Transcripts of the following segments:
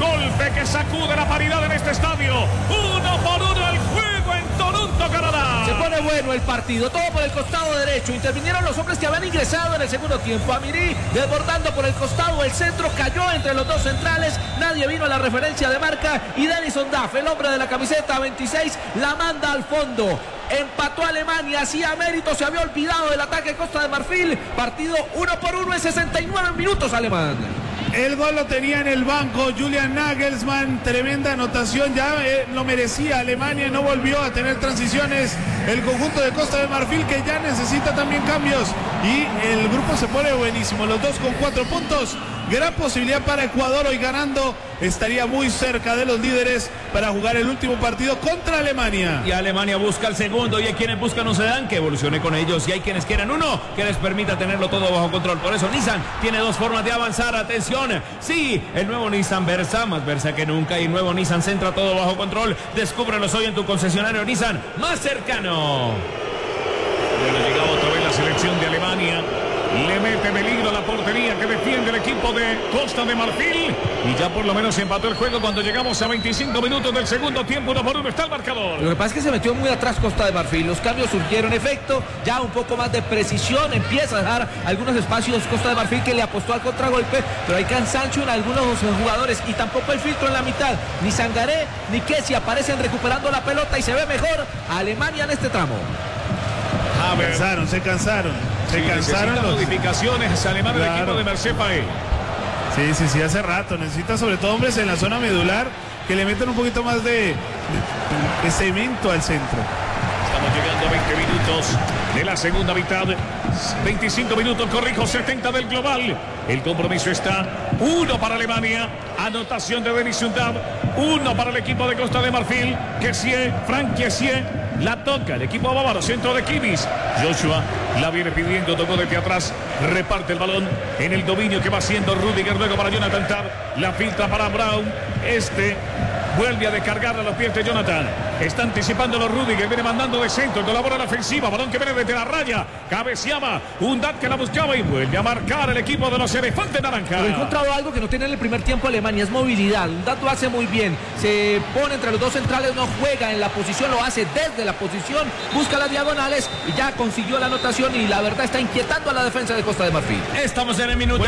Golpe que sacude la paridad en este estadio. 1-1 el juego en Toronto, Canadá. Se pone bueno el partido, todo por el costado derecho. Intervinieron los hombres que habían ingresado en el segundo tiempo. Amiri desbordando por el costado, el centro cayó entre los dos centrales. Nadie vino a la referencia de marca y Denison Duff, el hombre de la camiseta 26, la manda al fondo. Empató Alemania, hacía mérito, se había olvidado del ataque Costa de Marfil. Partido 1-1 en 69 minutos, Alemán. El gol lo tenía en el banco Julian Nagelsmann, tremenda anotación, ya lo merecía Alemania, no volvió a tener transiciones el conjunto de Costa de Marfil, que ya necesita también cambios, y el grupo se pone buenísimo, los dos con 4 puntos, gran posibilidad para Ecuador, hoy ganando estaría muy cerca de los líderes para jugar el último partido contra Alemania. Y Alemania busca el segundo, y hay quienes buscan un sedán que evolucione con ellos, y hay quienes quieran uno que les permita tenerlo todo bajo control. Por eso Nissan tiene dos formas de avanzar. Atención, sí, el nuevo Nissan Versa, más Versa que nunca, y el nuevo Nissan Sentra, todo bajo control. Descúbrelos hoy en tu concesionario Nissan más cercano. Bueno, llegaba otra vez la selección de Alemania. Le mete peligro a la portería que defiende el equipo de Costa de Marfil. Y ya por lo menos se empató el juego cuando llegamos a 25 minutos del segundo tiempo. 1-1 está el marcador. Lo que pasa es que se metió muy atrás Costa de Marfil. Los cambios surgieron efecto. Ya un poco más de precisión. Empieza a dejar algunos espacios Costa de Marfil, que le apostó al contragolpe. Pero hay cansancio en algunos jugadores. Y tampoco el filtro en la mitad. Ni Sangaré ni Kessie aparecen recuperando la pelota. Y se ve mejor Alemania en este tramo. Se cansaron Necesita los modificaciones Alemán, claro. El equipo de Mercé Paé. Sí, hace rato. Necesita sobre todo hombres en la zona medular que le metan un poquito más de cemento al centro. Estamos llegando a 20 minutos de la segunda mitad. 25 minutos, corrijo, 70 del global. El compromiso está 1 para Alemania. Anotación de Denis Undab. 1 para el equipo de Costa de Marfil. Frank Kessie la toca el equipo bávaro, centro de Kimmich. Joshua la viene pidiendo, tocó desde atrás, reparte el balón en el dominio que va haciendo Rudiger, luego para Jonathan Tah, la filtra para Brown, vuelve a descargar a los pies de Jonathan, está anticipando los Rudiger, viene mandando de centro, colabora la ofensiva, balón que viene desde la raya, cabeceaba, Undab que la buscaba y vuelve a marcar el equipo de los elefantes naranja. Pero he encontrado algo que no tiene en el primer tiempo Alemania, es movilidad. Undab lo hace muy bien, se pone entre los dos centrales, no juega en la posición, lo hace desde la posición, busca las diagonales y ya consiguió la anotación, y la verdad está inquietando a la defensa de Costa de Marfil. Estamos en el minuto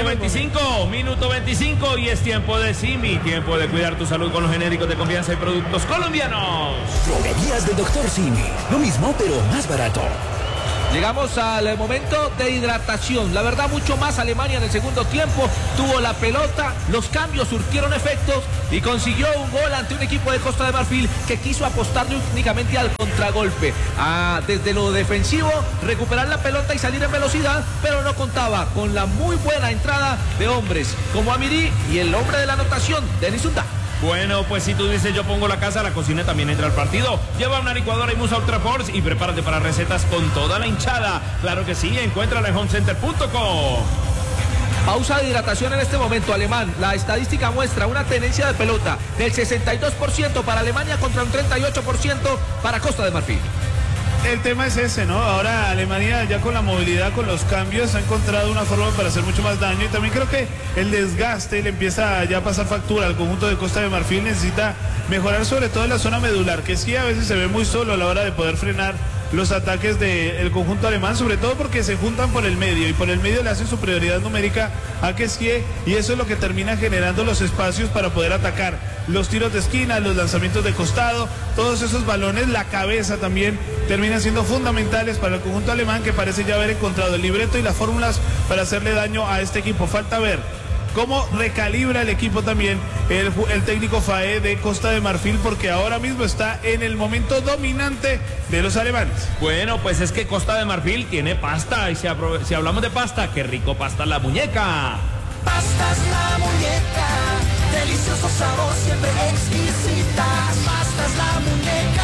25 y es tiempo de Simi, tiempo de cuidar tu salud con los genéricos de confianza y productos colombianos. Droguerías del Dr. Simi, lo mismo pero más barato. Llegamos al momento de hidratación. La verdad, mucho más Alemania en el segundo tiempo. Tuvo la pelota, los cambios surtieron efectos y consiguió un gol ante un equipo de Costa de Marfil que quiso apostarle únicamente al contragolpe. Desde lo defensivo, recuperar la pelota y salir en velocidad, pero no contaba con la muy buena entrada de hombres como Amiri y el hombre de la anotación, Denis Undab. Bueno, pues si tú dices yo pongo la casa, la cocina también entra al partido. Lleva una licuadora y Musa Ultra Force y prepárate para recetas con toda la hinchada. Claro que sí, encuéntrala en homecenter.com. Pausa de hidratación en este momento, Alemán. La estadística muestra una tenencia de pelota del 62% para Alemania contra un 38% para Costa de Marfil. El tema es ese, ¿no? Ahora Alemania ya con la movilidad, con los cambios, ha encontrado una forma para hacer mucho más daño, y también creo que el desgaste le empieza ya a pasar factura al conjunto de Costa de Marfil. Necesita mejorar sobre todo en la zona medular, que sí a veces se ve muy solo a la hora de poder frenar los ataques del conjunto alemán, sobre todo porque se juntan por el medio, y por el medio le hacen superioridad numérica a Kessie, y eso es lo que termina generando los espacios para poder atacar. Los tiros de esquina, los lanzamientos de costado, todos esos balones, la cabeza también terminan siendo fundamentales para el conjunto alemán, que parece ya haber encontrado el libreto y las fórmulas para hacerle daño a este equipo. Falta ver cómo recalibra el equipo también el técnico Faé de Costa de Marfil, porque ahora mismo está en el momento dominante de los alemanes. Bueno, pues es que Costa de Marfil tiene pasta, y si hablamos de pasta, qué rico pasta la muñeca. Pastas la muñeca, delicioso sabor, siempre exquisitas. Pastas la muñeca,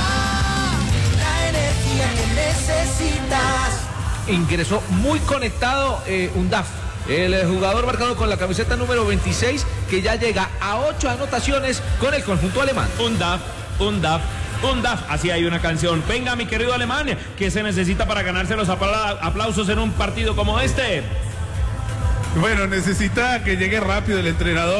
la energía que necesitas. Ingresó muy conectado Undab, el jugador marcado con la camiseta número 26, que ya llega a 8 anotaciones con el conjunto alemán. Undab, así hay una canción. Venga, mi querido alemán, ¿qué se necesita para ganarse los aplausos en un partido como este? Bueno, necesita que llegue rápido el entrenador,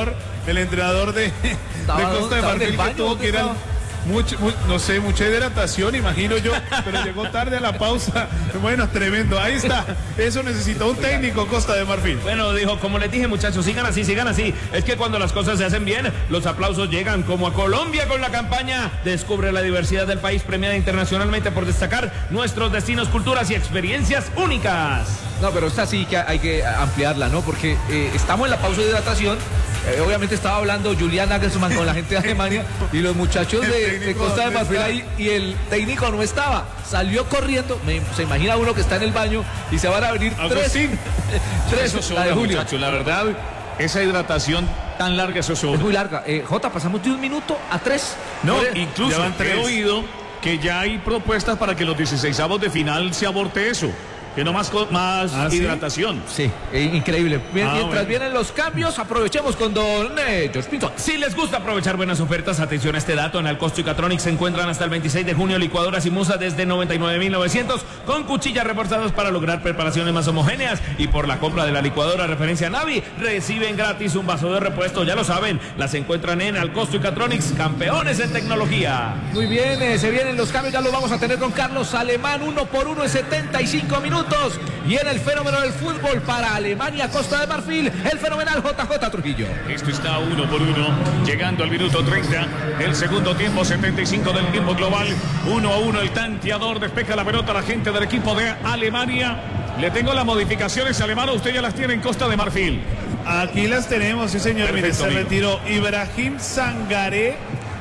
el entrenador de Costa de Marfil, que tuvo que ir al... no sé, mucha hidratación, imagino yo, pero llegó tarde a la pausa. Bueno, tremendo, ahí está. Eso necesita un técnico Costa de Marfil. Bueno, dijo, como les dije, muchachos, sigan así, sigan así. Es que cuando las cosas se hacen bien, los aplausos llegan, como a Colombia con la campaña Descubre la diversidad del país, premiada internacionalmente por destacar nuestros destinos, culturas y experiencias únicas. No, pero esta sí que hay que ampliarla, ¿no? Porque estamos en la pausa de hidratación. Obviamente estaba hablando Julian Nagelsmann con la gente de Alemania y los muchachos de Costa de Marfil ahí, y el técnico no estaba. Salió corriendo. Se imagina uno que está en el baño y se van a venir tres. Eso La de Julio. muchachos, la verdad, esa hidratación tan larga, eso Es muy larga. Jota, pasamos de 1 minuto a 3. No, incluso he oído que ya hay propuestas para que los 16avos de final se aborte eso. Que no más hidratación. Sí, increíble. Mientras vienen los cambios, aprovechemos con don George Pinto. Si les gusta aprovechar buenas ofertas, atención a este dato. En Alcosto y Catronic se encuentran hasta el 26 de junio licuadoras y musas desde 99.900 con cuchillas reforzadas para lograr preparaciones más homogéneas. Y por la compra de la licuadora referencia Navi, reciben gratis un vaso de repuesto. Ya lo saben, las encuentran en Alcosto y Catronics, campeones en tecnología. Muy bien, se vienen los cambios. Ya los vamos a tener con Carlos Alemán, 1 por 1 en 75 minutos. Y en el fenómeno del fútbol para Alemania, Costa de Marfil, el fenomenal JJ Trujillo. Esto está 1 por 1, llegando al minuto 30 del segundo tiempo, 75 del tiempo global. 1-1, el tanteador despeja la pelota a la gente del equipo de Alemania. Le tengo las modificaciones, Alemano, usted ya las tiene en Costa de Marfil. Aquí las tenemos, sí señor. Perfecto, mire, se amigo. retiró Ibrahim Sangaré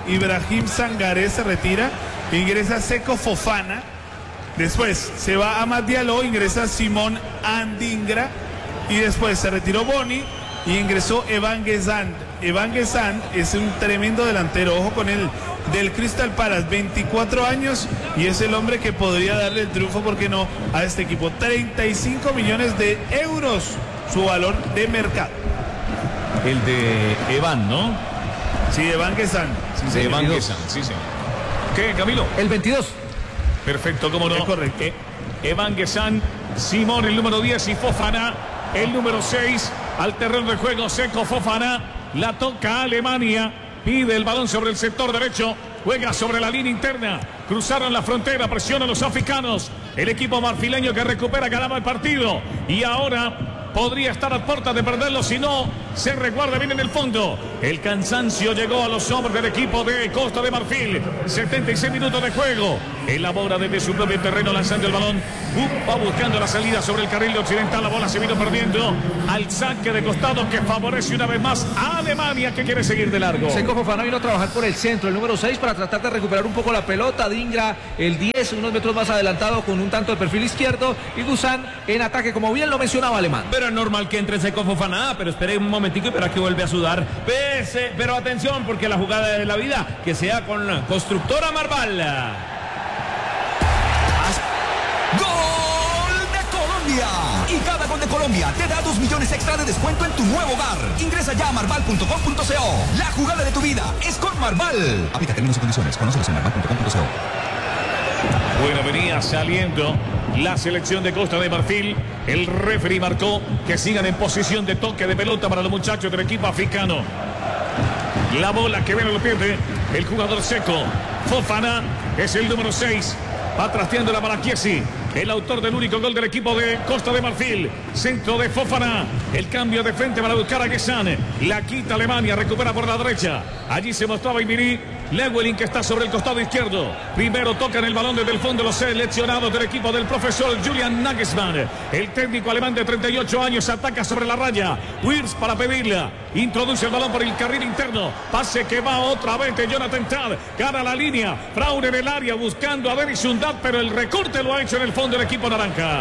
se retira, ingresa Seko Fofana. Después se va Amad Diallo, ingresa Simón Andingra. Y después se retiró Boni y ingresó Evan Guessant. Evan Guessant es un tremendo delantero. Ojo con él, del Crystal Palace, 24 años. Y es el hombre que podría darle el triunfo, ¿por qué no?, a este equipo. 35 millones de euros su valor de mercado. El de Evan, ¿no? Sí, Evan Guessant. Sí, señor. Evan Guessant, sí, señor. ¿Qué, Camilo? El 22. Perfecto, cómo no. Es correcto. Evan Guessant, Simón el número 10 y Fofana el número 6 al terreno de juego. Seko Fofana, la toca Alemania, pide el balón sobre el sector derecho, juega sobre la línea interna, cruzaron la frontera, presionan los africanos, el equipo marfileño que recupera, ganaba el partido y ahora podría estar a puerta de perderlo si no se resguarda bien en el fondo. El cansancio llegó a los hombres del equipo de Costa de Marfil. 76 minutos de juego. Elabora desde su propio terreno lanzando el balón. Va buscando la salida sobre el carril occidental. La bola se vino perdiendo al saque de costado que favorece una vez más a Alemania, que quiere seguir de largo. Seko Fofana vino a trabajar por el centro, el número 6, para tratar de recuperar un poco la pelota. Dingra, el 10, unos metros más adelantado con un tanto de perfil izquierdo. Y Gusan en ataque, como bien lo mencionaba Alemán. Pero es normal que entre Seko Fofana, pero espere un momentico y verá que vuelve a sudar. Pero atención, porque la jugada de la vida, que sea con Constructora Marval. ¡Gol de Colombia! Y cada gol de Colombia te da 2 millones extra de descuento en tu nuevo hogar. Ingresa ya a marval.com.co. La jugada de tu vida es con Marval. Aplica términos y condiciones. Conócelos en marval.com.co. Bueno, venía saliendo la selección de Costa de Marfil. El referee marcó que sigan en posición de toque de pelota para los muchachos del equipo africano. La bola que viene lo pierde el jugador Seko Fofana, es el número 6. Va trasteando la para Chiesi, el autor del único gol del equipo de Costa de Marfil. Centro de Fofana, el cambio de frente para buscar a Guessant. La quita Alemania, recupera por la derecha. Allí se mostraba Imirí. Lewelyn, que está sobre el costado izquierdo. Primero tocan el balón desde el fondo los seleccionados del equipo del profesor Julian Nagelsmann. El técnico alemán de 38 años ataca sobre la raya. Wirtz para pedirla. Introduce el balón por el carril interno. Pase que va otra vez de Jonathan Tad. Gana la línea. Fraune en el área buscando a Dennis Undav, pero el recorte lo ha hecho en el fondo el equipo naranja.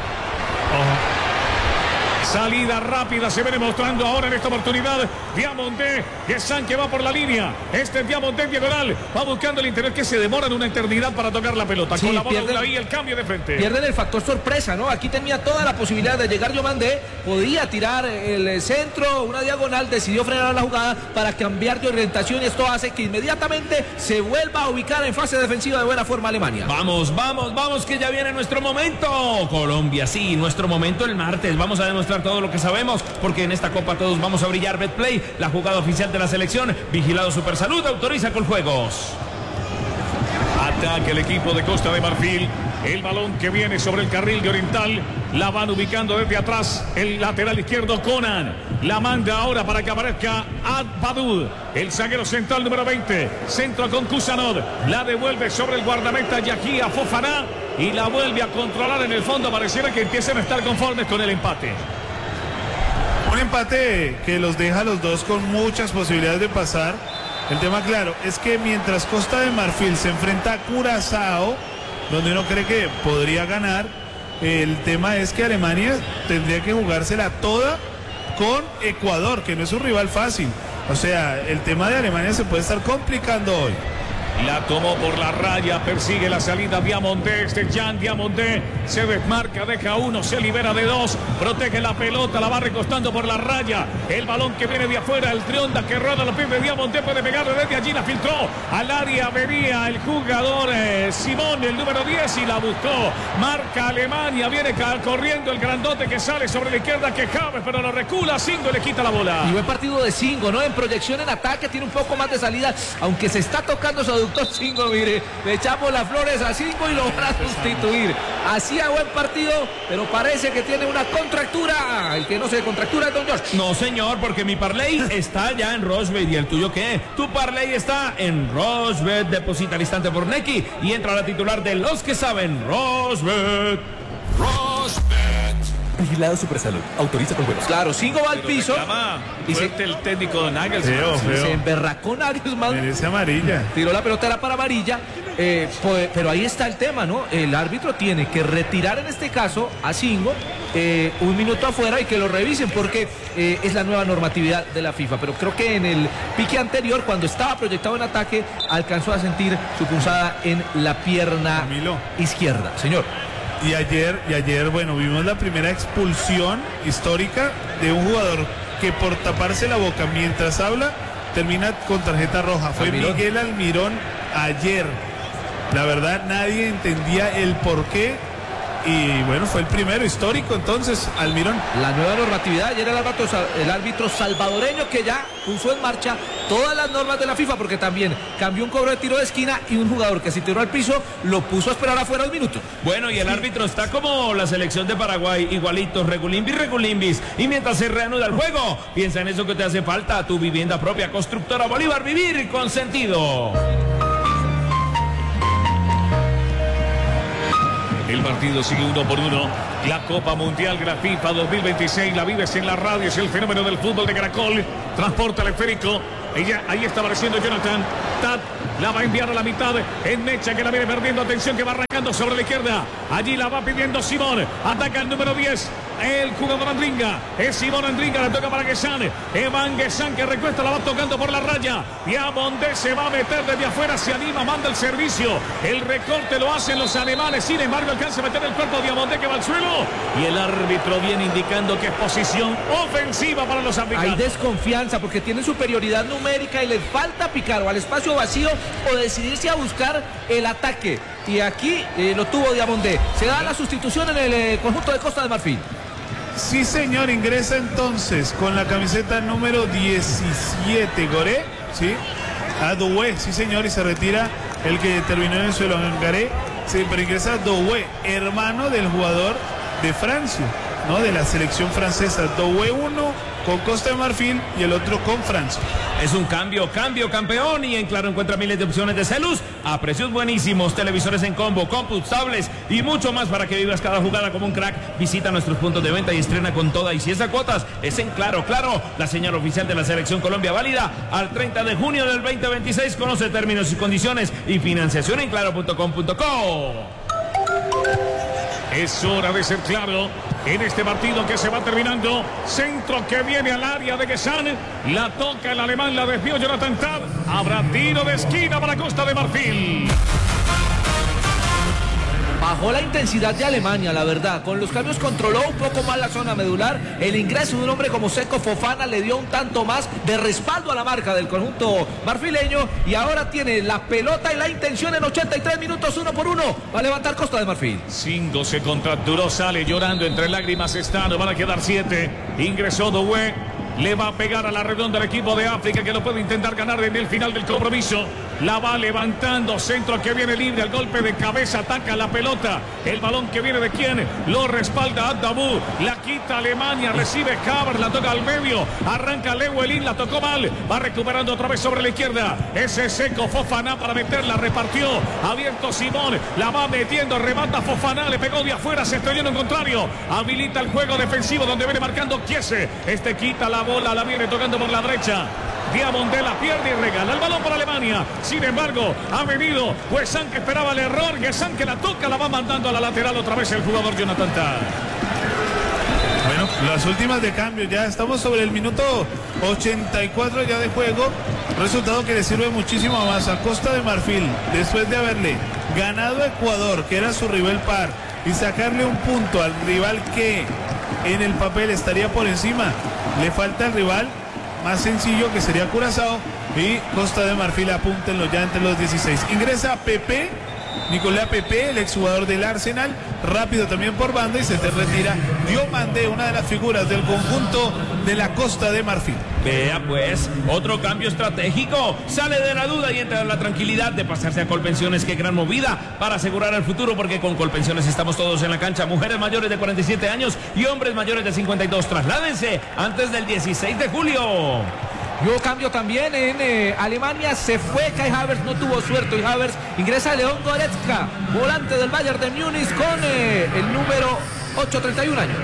Salida rápida se viene mostrando ahora en esta oportunidad. Diamondé, Guessant, que va por la línea. Este es Diamondé en diagonal. Va buscando el interior, que se demora en una eternidad para tocar la pelota. Sí, con la bola ahí, el cambio de frente. Pierden el factor sorpresa, ¿no? Aquí tenía toda la posibilidad de llegar Diomandé. Podía tirar el centro, una diagonal. Decidió frenar la jugada para cambiar de orientación. Y esto hace que inmediatamente se vuelva a ubicar en fase defensiva de buena forma Alemania. Vamos, que ya viene nuestro momento. Colombia, sí, nuestro momento el martes. Vamos a demostrar recordar todo lo que sabemos, porque en esta Copa todos vamos a brillar. Betplay, la jugada oficial de la selección, vigilado Supersalud, autoriza Coljuegos. Ataca el equipo de Costa de Marfil. El balón que viene sobre el carril de Oriental. La van ubicando desde atrás. El lateral izquierdo Conan. La manda ahora para que aparezca Adbadud. El zaguero central número 20. Centro con Kusanov. La devuelve sobre el guardameta Yahia Fofana. Y la vuelve a controlar en el fondo. Pareciera que empiezan a estar conformes con el empate. Un empate que los deja a los dos con muchas posibilidades de pasar. El tema, claro, es que mientras Costa de Marfil se enfrenta a Curazao, donde uno cree que podría ganar, el tema es que Alemania tendría que jugársela toda con Ecuador, que no es un rival fácil. O sea, el tema de Alemania se puede estar complicando hoy. La tomó por la raya, persigue la salida Diamondé, Jan Diamondé se desmarca, deja uno, se libera de dos, protege la pelota, la va recostando por la raya, el balón que viene de afuera, el Trionda que roda los pies de Diamondé, puede pegarle desde allí, la filtró, al área venía el jugador Simón, el número 10 y la buscó, marca Alemania, viene corriendo el grandote que sale sobre la izquierda, que James, pero lo recula, Singo le quita la bola. Y buen partido de Singo, ¿no? En proyección, en ataque, tiene un poco más de salida, aunque se está tocando su aductor Singo, mire, le echamos las flores a Singo y lo van a sustituir. Hacía buen partido, pero parece que tiene una contractura. El que no se contractura es don George. No, señor, porque mi parlay está ya en Rosbet. ¿Y el tuyo qué? Tu parlay está en Rosbet. Deposita al instante por Neki y entra a la titular de los que saben. Rosbet. Vigilado Supersalud. Autoriza Coljuegos. Claro, Singo va al piso. Y el técnico de Nagelsmann. Se emberracó Nagelsmann. Merece amarilla. Tiró la pelota, era para amarilla. Pero ahí está el tema, ¿no? El árbitro tiene que retirar en este caso a Singo un minuto afuera y que lo revisen porque es la nueva normatividad de la FIFA. Pero creo que en el pique anterior, cuando estaba proyectado en ataque, alcanzó a sentir su punzada en la pierna izquierda. Señor. Y ayer, bueno, vimos la primera expulsión histórica de un jugador que por taparse la boca mientras habla termina con tarjeta roja. Fue Almirón. Miguel Almirón ayer. La verdad nadie entendía el porqué y bueno, fue el primero histórico entonces, Almirón. La nueva normatividad, ayer el árbitro salvadoreño que ya puso en marcha todas las normas de la FIFA porque también cambió un cobro de tiro de esquina y un jugador que se tiró al piso lo puso a esperar afuera un minuto. Bueno, y el árbitro está como la selección de Paraguay, igualitos, regulimbis. Y mientras se reanuda el juego, piensa en eso que te hace falta, tu vivienda propia, Constructora Bolívar, vivir con sentido. El partido sigue 1-1. La Copa Mundial de la FIFA 2026 la vives en la radio. Es el fenómeno del fútbol de Caracol. Transporta el esférico. Ahí está apareciendo Jonathan. Tat la va a enviar a la mitad. En Mecha que la viene perdiendo. Atención que va arrancando sobre la izquierda. Allí la va pidiendo Simón. Ataca el número 10. El jugador Andringa. Es Simón Andringa. La toca para Guesan. Evan Guesan que recuesta. La va tocando por la raya. Diamondé se va a meter desde afuera. Se anima. Manda el servicio. El recorte lo hacen los alemanes. Sin embargo alcanza a meter el cuerpo Diamondé que va al suelo. Y el árbitro viene indicando que es posición ofensiva para los africanos. Hay desconfianza porque tienen superioridad numérica y les falta picar o al espacio vacío o decidirse a buscar el ataque. Y aquí lo tuvo Diamondé. Se da la sustitución en el conjunto de Costa de Marfil. Sí, señor, ingresa entonces con la camiseta número 17, Goré, ¿sí? Adoué, sí, señor, y se retira el que terminó en el suelo, Garé, sí, pero ingresa Doué, hermano del jugador de Francia, ¿no? De la selección francesa. Doué uno con Costa de Marfil y el otro con Francia. Es un cambio, campeón. Y en Claro encuentra miles de opciones de celus a precios buenísimos, televisores en combo, cómputos, tablets y mucho más para que vivas cada jugada como un crack. Visita nuestros puntos de venta y estrena con toda. Y si es a cuotas, es en Claro, la señal oficial de la Selección Colombia, válida al 30 de junio del 2026. Conoce términos y condiciones y financiación en claro.com.co. Es hora de ser claro en este partido que se va terminando. Centro que viene al área de Guesan. La toca el alemán, la desvió Jonathan Tab. Habrá tiro de esquina para Costa de Marfil. Bajó la intensidad de Alemania, la verdad. Con los cambios controló un poco más la zona medular. El ingreso de un hombre como Seko Fofana le dio un tanto más de respaldo a la marca del conjunto marfileño. Y ahora tiene la pelota y la intención en 83 minutos, 1-1. Va a levantar Costa de Marfil. 5 se contracturó, sale llorando, entre lágrimas está, no van a quedar 7. Ingresó Doué. Le va a pegar a la redonda el equipo de África, que lo puede intentar ganar en el final del compromiso. La va levantando, centro que viene libre, al golpe de cabeza ataca la pelota. El balón que viene de quién, lo respalda Abdabú, la quita Alemania, recibe Havertz, la toca al medio, arranca Lewelyn, la tocó mal, va recuperando otra vez sobre la izquierda. Ese Seko Fofana para meterla, repartió, abierto Simón, la va metiendo, remata Fofana, le pegó de afuera, se estrelló en el contrario, habilita el juego defensivo donde viene marcando Chiese. Este quita la bola, la viene tocando por la derecha. Diamondé la pierde y regala el balón para Alemania. Sin embargo, ha venido Huesan, que esperaba el error. Huesan, que la toca, la va mandando a la lateral otra vez el jugador Jonathan Tah. Bueno, las últimas de cambio, ya estamos sobre el minuto 84 ya de juego. Resultado que le sirve muchísimo más a Costa de Marfil, después de haberle ganado a Ecuador, que era su rival par, y sacarle un punto al rival que en el papel estaría por encima. Le falta el rival más sencillo, que sería Curazao, y Costa de Marfil, apúntenlo ya entre los 16. Ingresa Pepe, Nicolás Pepe, el exjugador del Arsenal, rápido también por banda, y se te retira Diomandé, una de las figuras del conjunto de la Costa de Marfil. Vea pues, otro cambio estratégico. Sale de la duda y entra en la tranquilidad de pasarse a Colpensiones. Qué gran movida para asegurar el futuro, porque con Colpensiones estamos todos en la cancha. Mujeres mayores de 47 años y hombres mayores de 52. Trasládense antes del 16 de julio. Yo cambio también en Alemania. Se fue Kai Havertz, no tuvo suerte, y Havertz ingresa León Goretzka, volante del Bayern de Múnich, con el número 8, 31 años.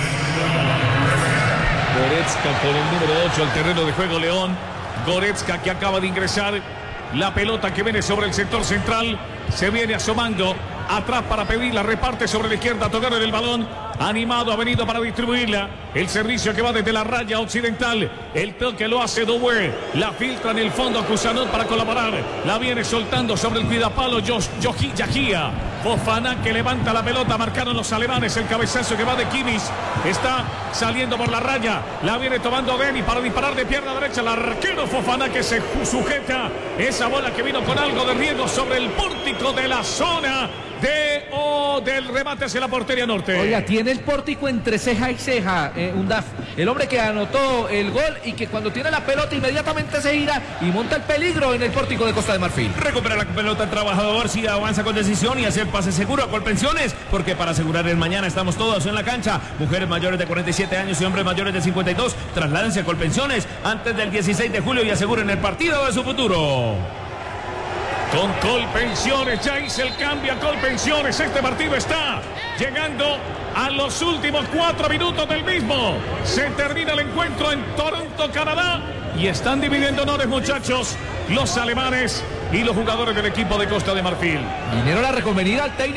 Goretzka con el número 8 al terreno de juego. León Goretzka, que acaba de ingresar. La pelota que viene sobre el sector central, se viene asomando atrás para pedirla, reparte sobre la izquierda, tocar el balón, animado, ha venido para distribuirla. El servicio que va desde la raya occidental, el toque lo hace Doué, la filtra en el fondo Cusanot para colaborar, la viene soltando sobre el cuidapalo Yahia. Fofana, que levanta la pelota, marcaron los alemanes, el cabezazo que va de Kimmich, está saliendo por la raya, la viene tomando Deni para disparar de pierna derecha, el arquero Fofana, que se sujeta esa bola que vino con algo de riesgo sobre el pórtico de la zona del remate hacia la portería norte. Oiga, tiene el pórtico entre ceja y ceja, Undaf, el hombre que anotó el gol, y que cuando tiene la pelota inmediatamente se gira y monta el peligro en el pórtico de Costa de Marfil. Recupera la pelota el trabajador, sí, avanza con decisión y hace el pase seguro a Colpensiones, porque para asegurar el mañana estamos todos en la cancha. Mujeres mayores de 47 años y hombres mayores de 52, trasládense a Colpensiones antes del 16 de julio y aseguren el partido de su futuro. Con Colpensiones, ya hice el cambio a Colpensiones. Este partido está llegando a los últimos 4 minutos del mismo. Se termina el encuentro en Toronto, Canadá, y están dividiendo honores, muchachos, los alemanes y los jugadores del equipo de Costa de Marfil. Vinieron a reconvenir al técnico.